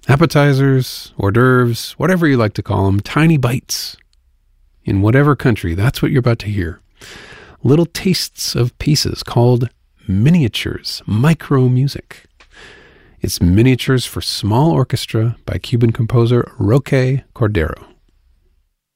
Appetizers, hors d'oeuvres, whatever you like to call them, tiny bites. In whatever country, that's what you're about to hear. Little tastes of pieces called miniatures, micro music. It's Miniatures for Small Orchestra by Cuban composer Roque Cordero.